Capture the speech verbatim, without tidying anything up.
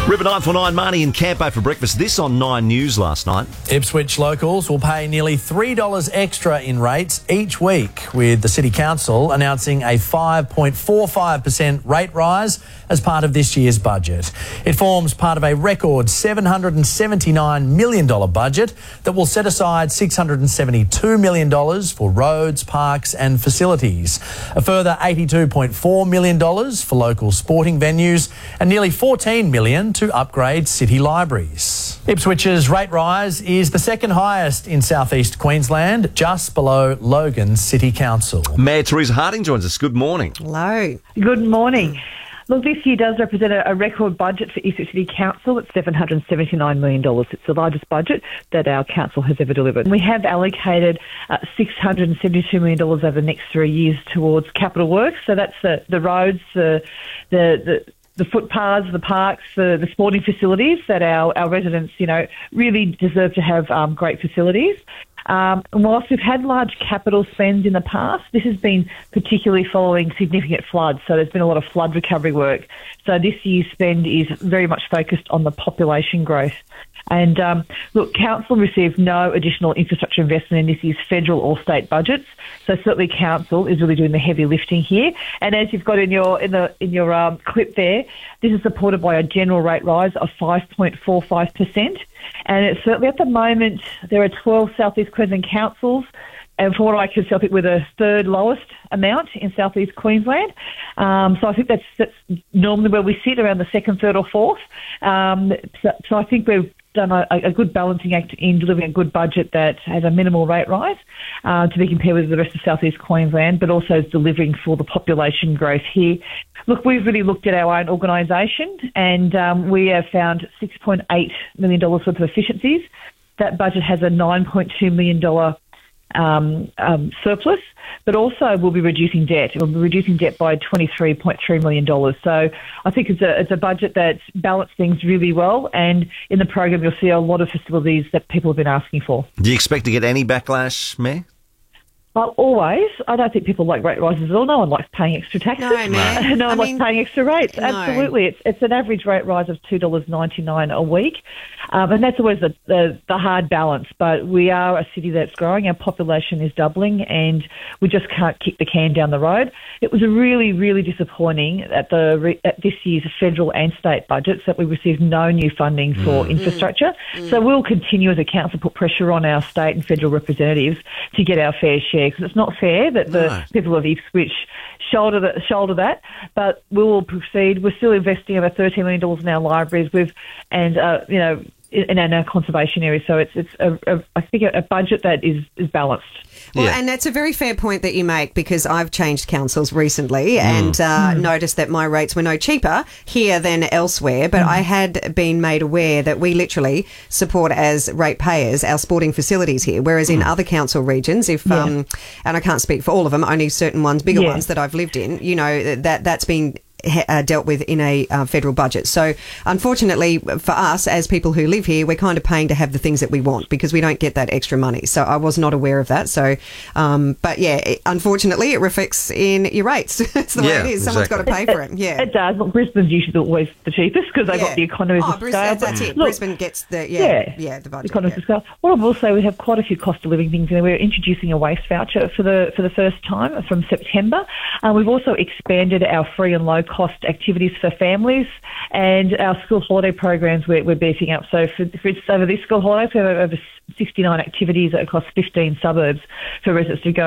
River nine four nine, Marnie and Campo for breakfast. This on Nine News last night. Ipswich locals will pay nearly three dollars extra in rates each week, with the City Council announcing a five point four five percent rate rise as part of this year's budget. It forms part of a record seven hundred seventy-nine million dollars budget that will set aside six hundred seventy-two million dollars for roads, parks and facilities, a further eighty-two point four million dollars for local sporting venues and nearly fourteen million dollars to upgrade city libraries. Ipswich's rate rise is the second highest in southeast Queensland, just below Logan's City Council. Mayor Teresa Harding joins us. Good morning. Hello. Good morning. Look, this year does represent a, a record budget for Ipswich City Council. It's seven hundred seventy-nine million dollars. It's the largest budget that our council has ever delivered. We have allocated uh, six hundred seventy-two million dollars over the next three years towards capital works. So that's the, the roads, the, the, the the footpaths, the parks, the, the sporting facilities that our, our residents, you know, really deserve to have um, great facilities. Um, and whilst we've had large capital spends in the past, this has been particularly following significant floods. So there's been a lot of flood recovery work. So this year's spend is very much focused on the population growth. And um, look, council received no additional infrastructure investment in this year's federal or state budgets. So certainly council is really doing the heavy lifting here. And as you've got in your in the in your um, clip there, this is supported by a general rate rise of five point four five percent. And it's certainly at the moment there are twelve South East Queensland councils. And for what I can tell, we're the third lowest amount in South East Queensland. Um, so I think that's, that's normally where we sit, around the second, third or fourth. Um, so, so I think we've done a, a good balancing act in delivering a good budget that has a minimal rate rise uh, to be compared with the rest of South East Queensland, but also is delivering for the population growth here. Look, we've really looked at our own organisation and um, we have found six point eight million dollars worth of efficiencies. That budget has a nine point two million dollars Um, um, surplus, but also we'll be reducing debt. We'll be reducing debt by twenty-three point three million dollars. So I think it's a, it's a budget that's balanced things really well, and in the program you'll see a lot of facilities that people have been asking for. Do you expect to get any backlash, Mayor? Well, always. I don't think people like rate rises at all. No one likes paying extra taxes. No, man. no one I likes mean, paying extra rates. no. Absolutely. It's it's an average rate rise of two dollars ninety-nine a week. Um, and that's always the, the, the hard balance. But we are a city that's growing. Our population is doubling and we just can't kick the can down the road. It was really, really disappointing at, the, at this year's federal and state budgets that we received no new funding for mm. infrastructure. Mm. So we'll continue as a council put pressure on our state and federal representatives to get our fair share, because it's not fair that the no. people of Ipswich shoulder that, shoulder that, but we will proceed. We're still investing over thirteen million dollars in our libraries with, and, uh, you know, in, in our conservation area. So it's, it's a, a, I think, a, a budget that is, is balanced. Well, yeah. and that's a very fair point that you make, because I've changed councils recently mm. and uh, mm. noticed that my rates were no cheaper here than elsewhere, but mm. I had been made aware that we literally support as ratepayers our sporting facilities here, whereas in mm. other council regions, if yeah. um, and I can't speak for all of them, only certain ones, bigger yeah. ones that I've lived in, you know, that that's been Uh, dealt with in a uh, federal budget. So unfortunately for us as people who live here, we're kind of paying to have the things that we want because we don't get that extra money. So I was not aware of that. So, um, but yeah, it, unfortunately it reflects in your rates. It's the yeah, way it is. exactly. Someone's got to pay for it. Yeah, it does. Look, Brisbane's usually always the cheapest because they've yeah. got the economies oh, of Brisbane, scale. That's it. Look, Brisbane gets the, yeah, yeah, yeah the budget. Economies yeah. of scale. What I will say, we have quite a few cost of living things in there. We're introducing a waste voucher for the for the first time from September. Uh, we've also expanded our free and low cost activities for families, and our school holiday programs we're, we're beefing up. So for, for over this school holidays, we have over sixty-nine activities across fifteen suburbs for residents to go